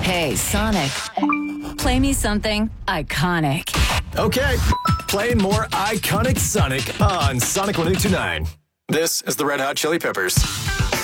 Hey, Sonic, play me something iconic. Okay, play more iconic Sonic on Sonic 102.9. This is the Red Hot Chili Peppers.